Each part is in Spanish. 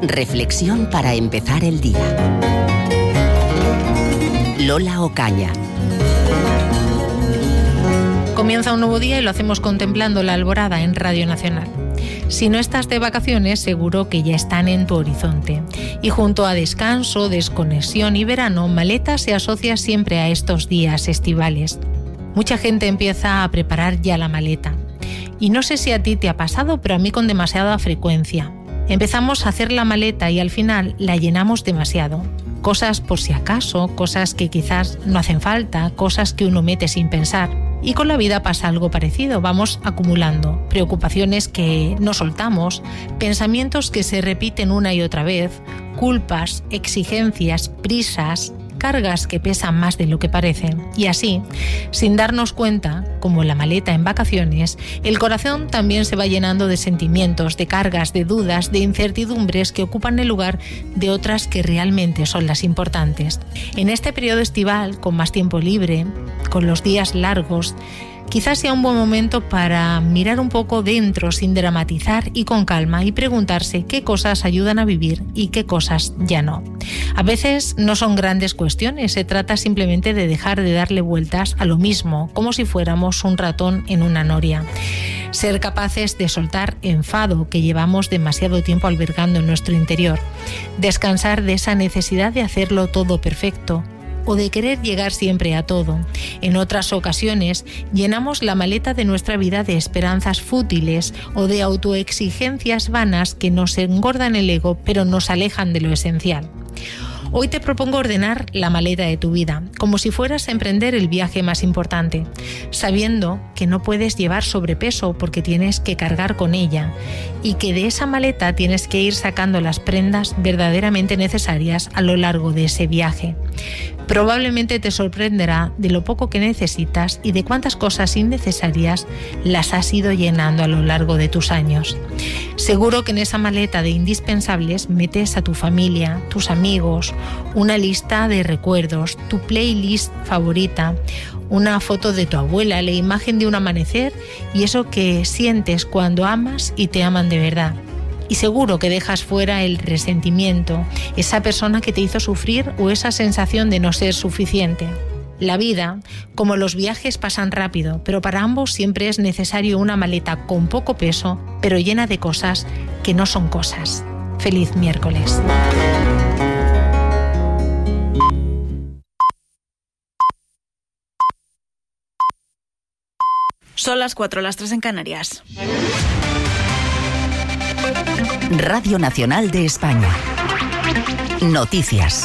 Reflexión para empezar el día. Lola Ocaña. Comienza un nuevo día y lo hacemos contemplando la alborada en Radio Nacional. Si no estás de vacaciones, seguro que ya están en tu horizonte. Y junto a descanso, desconexión y verano, maleta se asocia siempre a estos días estivales. Mucha gente empieza a preparar ya la maleta. Y no sé si a ti te ha pasado, pero a mí con demasiada frecuencia. Empezamos a hacer la maleta y al final la llenamos demasiado. Cosas por si acaso, cosas que quizás no hacen falta, cosas que uno mete sin pensar. Y con la vida pasa algo parecido, vamos acumulando preocupaciones que no soltamos, pensamientos que se repiten una y otra vez, culpas, exigencias, prisas, cargas que pesan más de lo que parecen. Y así, sin darnos cuenta, como la maleta en vacaciones, el corazón también se va llenando de sentimientos, de cargas, de dudas, de incertidumbres que ocupan el lugar de otras que realmente son las importantes. En este periodo estival, con más tiempo libre, con los días largos, quizás sea un buen momento para mirar un poco dentro sin dramatizar y con calma y preguntarse qué cosas ayudan a vivir y qué cosas ya no. A veces no son grandes cuestiones, se trata simplemente de dejar de darle vueltas a lo mismo, como si fuéramos un ratón en una noria. Ser capaces de soltar enfado que llevamos demasiado tiempo albergando en nuestro interior. Descansar de esa necesidad de hacerlo todo perfecto, o de querer llegar siempre a todo. En otras ocasiones, llenamos la maleta de nuestra vida de esperanzas fútiles o de autoexigencias vanas que nos engordan el ego, pero nos alejan de lo esencial. Hoy te propongo ordenar la maleta de tu vida, como si fueras a emprender el viaje más importante, sabiendo que no puedes llevar sobrepeso porque tienes que cargar con ella y que de esa maleta tienes que ir sacando las prendas verdaderamente necesarias a lo largo de ese viaje. Probablemente te sorprenderá de lo poco que necesitas y de cuántas cosas innecesarias las has ido llenando a lo largo de tus años. Seguro que en esa maleta de indispensables metes a tu familia, tus amigos, una lista de recuerdos, tu playlist favorita, una foto de tu abuela, la imagen de un amanecer y eso que sientes cuando amas y te aman de verdad. Y seguro que dejas fuera el resentimiento, esa persona que te hizo sufrir o esa sensación de no ser suficiente. La vida, como los viajes, pasan rápido, pero para ambos siempre es necesario una maleta con poco peso, pero llena de cosas que no son cosas. ¡Feliz miércoles! Son las 4, las 3 en Canarias. Radio Nacional de España. Noticias.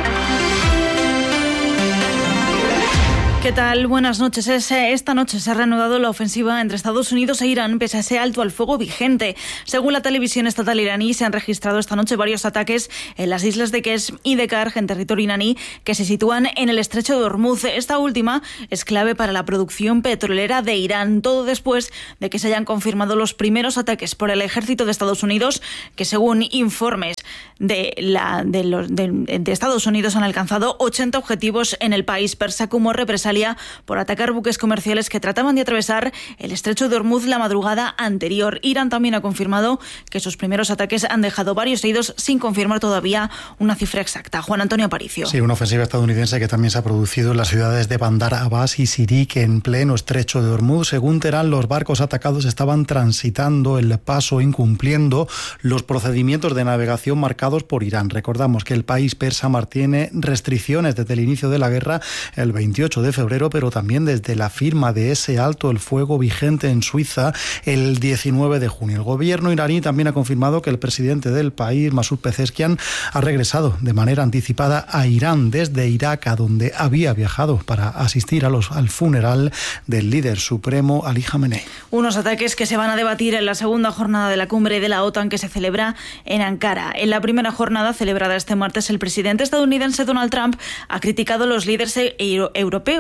¿Qué tal? Buenas noches. Esta noche se ha reanudado la ofensiva entre Estados Unidos e Irán pese a ese alto al fuego vigente. Según la televisión estatal iraní, se han registrado esta noche varios ataques en las islas de Qeshm y de Karj, en territorio iraní, que se sitúan en el estrecho de Hormuz. Esta última es clave para la producción petrolera de Irán, todo después de que se hayan confirmado los primeros ataques por el ejército de Estados Unidos, que según informes de Estados Unidos han alcanzado 80 objetivos en el país persa como represalia por atacar buques comerciales que trataban de atravesar el estrecho de Hormuz la madrugada anterior. Irán también ha confirmado que sus primeros ataques han dejado varios heridos sin confirmar todavía una cifra exacta. Juan Antonio Aparicio. Sí, una ofensiva estadounidense que también se ha producido en las ciudades de Bandar Abbas y Sirik, en pleno estrecho de Hormuz. Según Teherán, los barcos atacados estaban transitando el paso, incumpliendo los procedimientos de navegación marcados por Irán. Recordamos que el país persa mantiene restricciones desde el inicio de la guerra el 28 de febrero, pero también desde la firma de ese alto el fuego vigente en Suiza el 19 de junio. El gobierno iraní también ha confirmado que el presidente del país, Masoud Pezeshkian, ha regresado de manera anticipada a Irán desde Irak, a donde había viajado para asistir al funeral del líder supremo Ali Khamenei. Unos ataques que se van a debatir en la segunda jornada de la cumbre de la OTAN que se celebra en Ankara. En la primera jornada, celebrada este martes, el presidente estadounidense Donald Trump ha criticado a los líderes europeos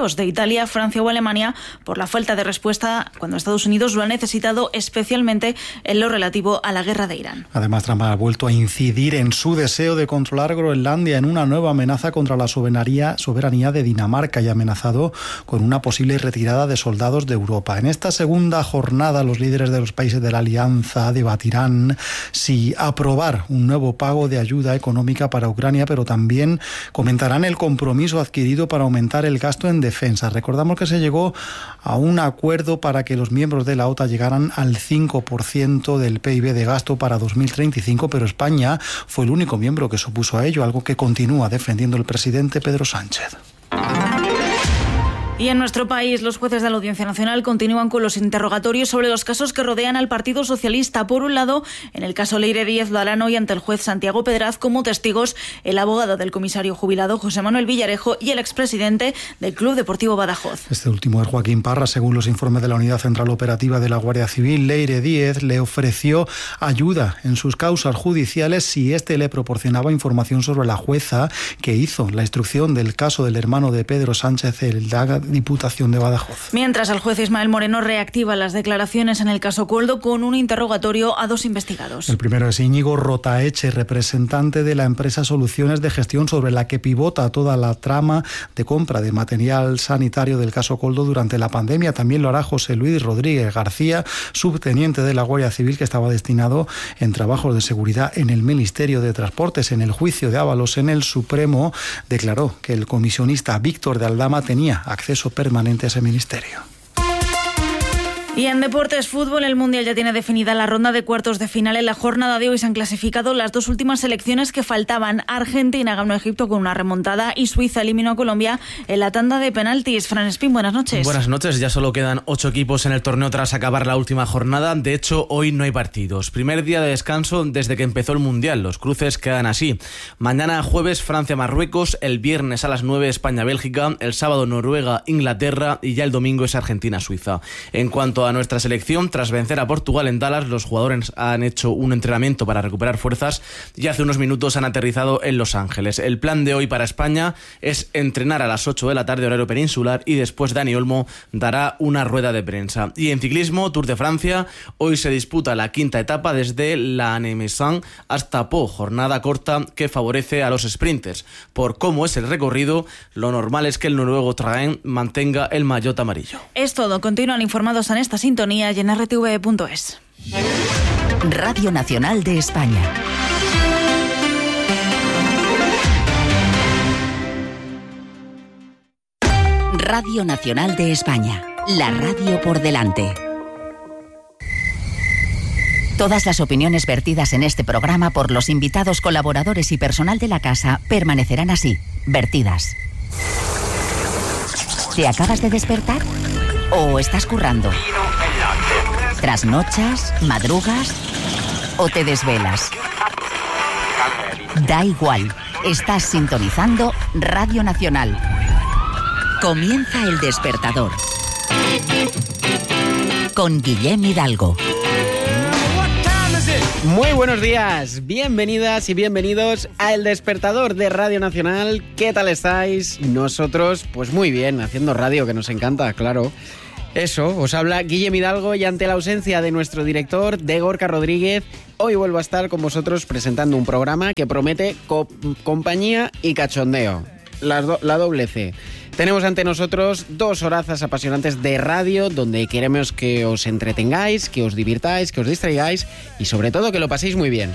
aliados de Italia, Francia o Alemania por la falta de respuesta cuando Estados Unidos lo ha necesitado, especialmente en lo relativo a la guerra de Irán. Además, Trump ha vuelto a incidir en su deseo de controlar Groenlandia en una nueva amenaza contra la soberanía de Dinamarca y ha amenazado con una posible retirada de soldados de Europa. En esta segunda jornada, los líderes de los países de la Alianza debatirán si aprobar un nuevo pago de ayuda económica para Ucrania, pero también comentarán el compromiso adquirido para aumentar el gasto en defensa. Recordamos que se llegó a un acuerdo para que los miembros de la OTAN llegaran al 5% del PIB de gasto para 2035, pero España fue el único miembro que se opuso a ello, algo que continúa defendiendo el presidente Pedro Sánchez. Y en nuestro país, los jueces de la Audiencia Nacional continúan con los interrogatorios sobre los casos que rodean al Partido Socialista. Por un lado, en el caso Leire Díez lo harán hoy ante el juez Santiago Pedraz como testigos el abogado del comisario jubilado José Manuel Villarejo y el expresidente del Club Deportivo Badajoz. Este último es Joaquín Parra. Según los informes de la Unidad Central Operativa de la Guardia Civil, Leire Díez le ofreció ayuda en sus causas judiciales si éste le proporcionaba información sobre la jueza que hizo la instrucción del caso del hermano de Pedro Sánchez, el Diputación de Badajoz. Mientras, el juez Ismael Moreno reactiva las declaraciones en el caso Koldo con un interrogatorio a 2 investigados. El primero es Íñigo Rotaeche, representante de la empresa Soluciones de Gestión sobre la que pivota toda la trama de compra de material sanitario del caso Koldo durante la pandemia. También lo hará José Luis Rodríguez García, subteniente de la Guardia Civil que estaba destinado en trabajos de seguridad en el Ministerio de Transportes. En el juicio de Ábalos en el Supremo declaró que el comisionista Víctor de Aldama tenía acceso permanente a ese ministerio. Y en deportes, fútbol, el Mundial ya tiene definida la ronda de cuartos de final. En la jornada de hoy se han clasificado las 2 últimas selecciones que faltaban. Argentina ganó a Egipto con una remontada y Suiza eliminó a Colombia en la tanda de penaltis. Fran Espín, buenas noches. Buenas noches, ya solo quedan 8 equipos en el torneo tras acabar la última jornada. De hecho, hoy no hay partidos. Primer día de descanso desde que empezó el Mundial. Los cruces quedan así. Mañana jueves Francia-Marruecos, el viernes a las 9 España-Bélgica, el sábado Noruega-Inglaterra y ya el domingo es Argentina-Suiza. En cuanto a nuestra selección, tras vencer a Portugal en Dallas, los jugadores han hecho un entrenamiento para recuperar fuerzas y hace unos minutos han aterrizado en Los Ángeles. El plan de hoy para España es entrenar a las 8 de la tarde horario peninsular y después Dani Olmo dará una rueda de prensa. Y en ciclismo, Tour de Francia, hoy se disputa la 5ª etapa desde la Annemasse hasta Pau, jornada corta que favorece a los sprinters. Por cómo es el recorrido, lo normal es que el noruego Traen mantenga el maillot amarillo. Es todo. Continúan informados en esta sintonía y en rtv.es. Radio Nacional de España. Radio Nacional de España. La radio por delante. Todas las opiniones vertidas en este programa por los invitados, colaboradores y personal de la casa permanecerán así, vertidas. ¿Te acabas de despertar? ¿O estás currando? ¿Trasnochas? ¿Madrugas? ¿O te desvelas? Da igual, estás sintonizando Radio Nacional. Comienza El Despertador. Con Guillem Hidalgo. Muy buenos días, bienvenidas y bienvenidos a El Despertador de Radio Nacional. ¿Qué tal estáis? Nosotros, pues muy bien, haciendo radio, que nos encanta, claro. Eso, os habla Guillem Hidalgo y ante la ausencia de nuestro director, de Gorka Rodríguez, hoy vuelvo a estar con vosotros presentando un programa que promete compañía y cachondeo, la doble C. Tenemos ante nosotros 2 horazas apasionantes de radio donde queremos que os entretengáis, que os divirtáis, que os distraigáis y sobre todo que lo paséis muy bien.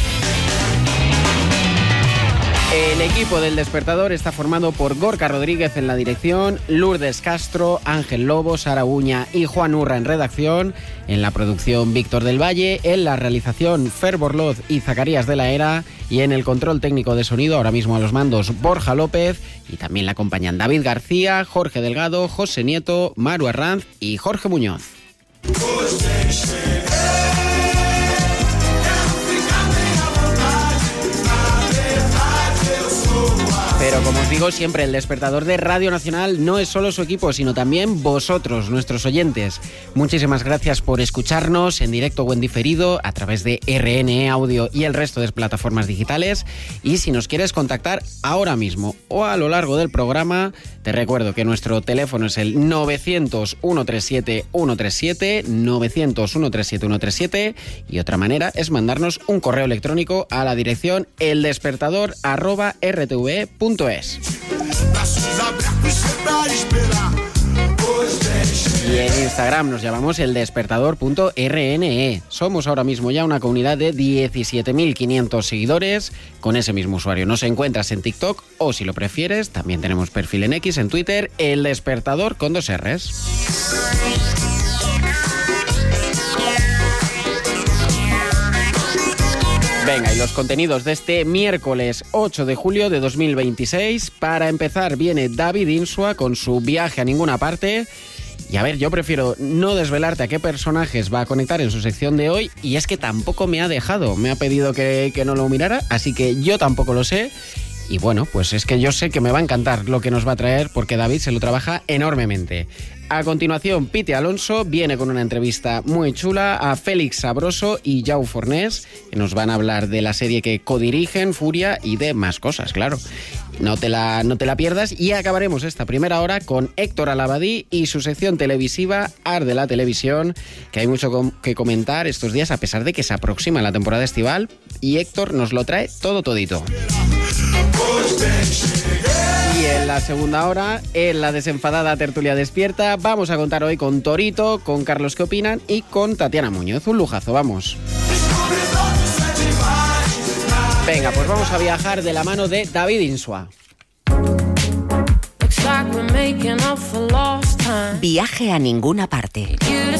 El equipo del Despertador está formado por Gorka Rodríguez en la dirección, Lourdes Castro, Ángel Lobo, Sara Uña y Juan Urra en redacción, en la producción Víctor del Valle, en la realización Fer Borloz y Zacarías de la Era y en el control técnico de sonido, ahora mismo a los mandos, Borja López y también la acompañan David García, Jorge Delgado, José Nieto, Maru Arranz y Jorge Muñoz. Pero como os digo, digo siempre, el despertador de Radio Nacional no es solo su equipo, sino también vosotros, nuestros oyentes. Muchísimas gracias por escucharnos en directo o en diferido a través de RNE Audio y el resto de plataformas digitales. Y si nos quieres contactar ahora mismo o a lo largo del programa, te recuerdo que nuestro teléfono es el 900-137-137, 900-137-137, y otra manera es mandarnos un correo electrónico a la dirección eldespertador@rtve.es. Y en Instagram nos llamamos eldespertador.rne. Somos ahora mismo ya una comunidad de 17.500 seguidores con ese mismo usuario. Nos encuentras en TikTok o, si lo prefieres, también tenemos perfil en X, en Twitter, El Despertador con 2 R's. Venga, y los contenidos de este miércoles 8 de julio de 2026. Para empezar, viene David Insua con su viaje a ninguna parte. Y a ver, yo prefiero no desvelarte a qué personajes va a conectar en su sección de hoy, y es que tampoco me ha dejado. Me ha pedido que no lo mirara, así que yo tampoco lo sé. Y bueno, pues es que yo sé que me va a encantar lo que nos va a traer, porque David se lo trabaja enormemente. A continuación, Piti Alonso viene con una entrevista muy chula a Félix Sabroso y Jau Fornés, que nos van a hablar de la serie que codirigen, Furia, y de más cosas, claro. No te la pierdas. Y acabaremos esta primera hora con Héctor Alabadí y su sección televisiva Art de la Televisión, que hay mucho que comentar estos días, a pesar de que se aproxima la temporada estival, y Héctor nos lo trae todito. Y en la segunda hora, en la desenfadada tertulia despierta, vamos a contar hoy con Torito, con Carlos ¿Qué opinan? Y con Tatiana Muñoz. Un lujazo, vamos. Venga, pues vamos a viajar de la mano de David Insua. Viaje a ninguna parte.